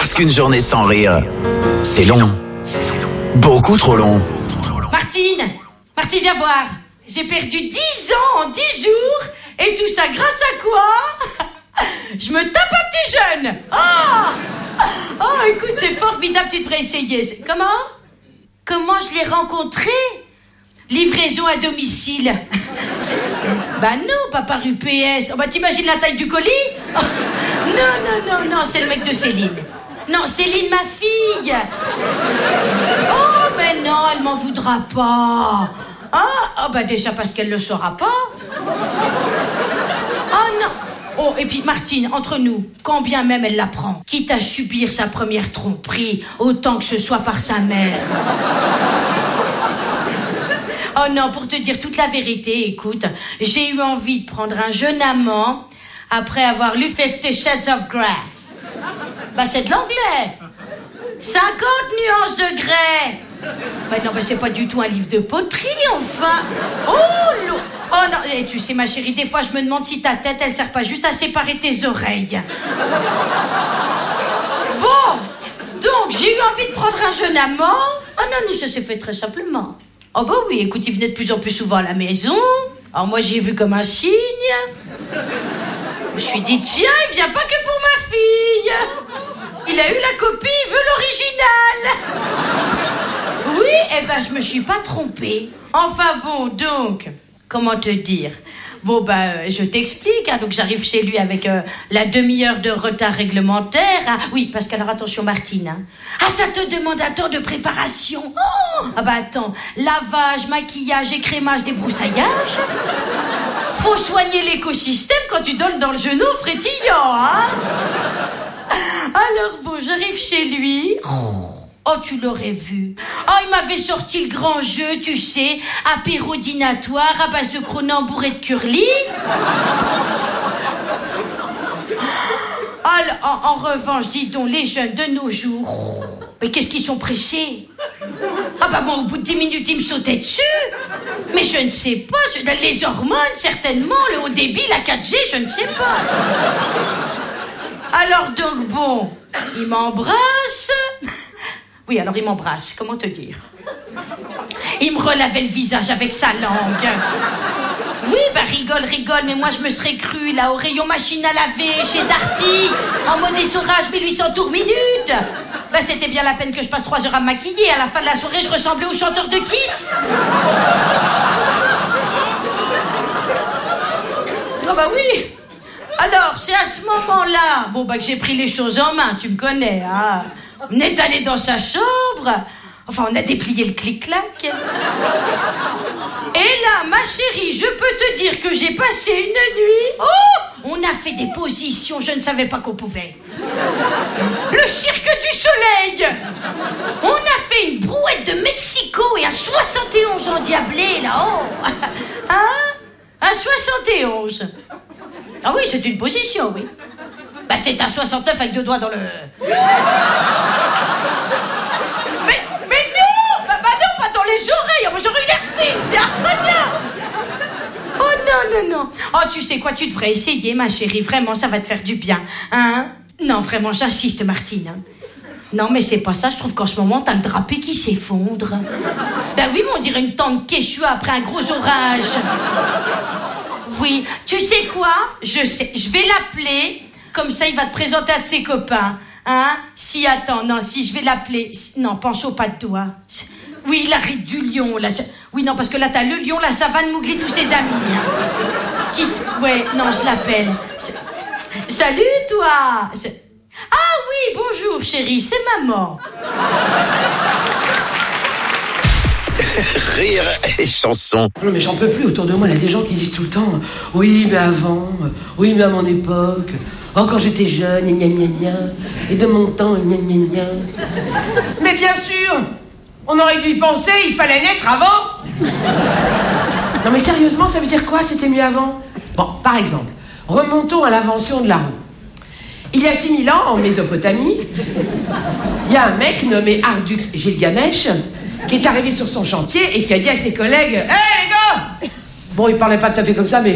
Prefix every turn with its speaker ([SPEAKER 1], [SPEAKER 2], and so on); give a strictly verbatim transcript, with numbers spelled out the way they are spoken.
[SPEAKER 1] Parce qu'une journée sans rire, c'est long. Beaucoup trop long.
[SPEAKER 2] Martine, Martine, viens voir. J'ai perdu dix ans en dix jours. Et tout ça grâce à quoi? Je me tape un petit jeune. Oh, oh, écoute, c'est formidable, tu devrais essayer. C'est... Comment Comment je l'ai rencontré? Livraison à domicile. C'est... Bah non, pas par U P S. Oh, bah t'imagines la taille du colis? Oh, non, non, non, non, c'est le mec de Céline. Non, Céline, ma fille. Oh, mais non, elle m'en voudra pas. Ah, oh, bah déjà parce qu'elle le saura pas. Oh non. Oh, et puis Martine, entre nous, quand bien même elle l'apprend, quitte à subir sa première tromperie, autant que ce soit par sa mère. Oh non, pour te dire toute la vérité, écoute, j'ai eu envie de prendre un jeune amant après avoir lu Fifty Shades of Grey. Bah c'est de l'anglais. cinquante nuances de grès. Bah non, bah c'est pas du tout un livre de poterie, enfin. Oh, l'eau. Oh non, et tu sais ma chérie, des fois je me demande si ta tête, elle sert pas juste à séparer tes oreilles. Bon, donc j'ai eu envie de prendre un jeune amant. Oh non, nous ça s'est fait très simplement. Oh bah oui, écoute, il venait de plus en plus souvent à la maison. Alors moi j'ai vu comme un signe. Je me suis dit, tiens, il vient pas que pour ma fille. Il a eu la copie, il veut l'original. Oui, eh ben je me suis pas trompée. Enfin bon, donc, comment te dire? Bon ben, je t'explique, hein, donc j'arrive chez lui avec euh, la demi-heure de retard réglementaire. Ah, oui, parce qu'alors attention Martine, hein. Ah, ça te demande un temps de préparation. Oh, ah bah attends, lavage, maquillage, écrémage, débroussaillage. Faut soigner l'écosystème quand tu donnes dans le genou frétillant, hein. Alors bon, j'arrive chez lui. Oh. Oh, tu l'aurais vu. Oh, il m'avait sorti le grand jeu, tu sais, apéro dînatoire à base de cronenbourg et de curly. Alors, en, en revanche, dis donc, les jeunes de nos jours, mais qu'est-ce qu'ils sont pressés? Ah bah bon, au bout de dix minutes, ils me sautaient dessus. Mais je ne sais pas, je, les hormones, certainement, le haut débit, la quatre G, je ne sais pas. Alors donc, bon, il m'embrasse. Oui, alors il m'embrasse, comment te dire? Il me relavait le visage avec sa langue. Oui, bah rigole, rigole, mais moi je me serais cru là au rayon machine à laver chez Darty, en mode essorage mille huit cents tours minute. Bah c'était bien la peine que je passe trois heures à me maquiller. À la fin de la soirée, je ressemblais au chanteur de Kiss. Oh bah oui. Alors, c'est à ce moment-là, bon bah que j'ai pris les choses en main, tu me connais, hein. On est allé dans sa chambre. Enfin, on a déplié le clic-clac. Et là, ma chérie, je peux te dire que j'ai passé une nuit. Oh, on a fait des positions, je ne savais pas qu'on pouvait. Le cirque du soleil. On a fait une brouette de Mexico et un soixante et onze endiablé, là-haut. Hein? Un soixante et onze. Ah oui, c'est une position, oui. Bah c'est un soixante-neuf avec deux doigts dans le... Mais, mais non bah, bah non, pas dans les oreilles. Oh, j'aurais eu l'air fine. Oh non, non, non. Oh, tu sais quoi, tu devrais essayer, ma chérie. Vraiment, ça va te faire du bien. Hein? Non, vraiment, j'insiste, Martine. Hein. Non, mais c'est pas ça. Je trouve qu'en ce moment, t'as le drapé qui s'effondre. Ben oui, mais on dirait une tante Quechua après un gros orage. Oui, tu sais quoi? Je sais, je vais l'appeler... Comme ça, il va te présenter à de ses copains. Hein? Si, attends, non, si, je vais l'appeler. Non, pense au pas de doigt. Oui, la ride du lion, là. Oui, non, parce que là, t'as le lion, la savane, Mowgli, tous ses amis. Hein. Quitte... Ouais, non, je l'appelle. Salut, toi. C'est... Ah oui, bonjour, chérie, c'est maman.
[SPEAKER 1] Rire et chanson.
[SPEAKER 3] Non mais j'en peux plus, autour de moi il y a des gens qui disent tout le temps oui mais avant, oui mais à mon époque, oh quand j'étais jeune, gna gna gna, et de mon temps, gna gna gna. Mais bien sûr, on aurait dû y penser, il fallait naître avant. Non mais sérieusement, ça veut dire quoi, c'était mieux avant? Bon, par exemple, remontons à l'invention de la roue. Il y a six mille ans, en Mésopotamie, il y a un mec nommé Arduk Gilgamesh qui est arrivé sur son chantier et qui a dit à ses collègues « Hé hey, les gars !» Bon, il parlait pas tout à fait comme ça, mais